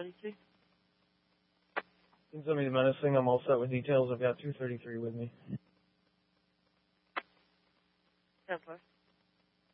22? Can somebody menacing? I'm all set with details. I've got 233 with me. 10-4.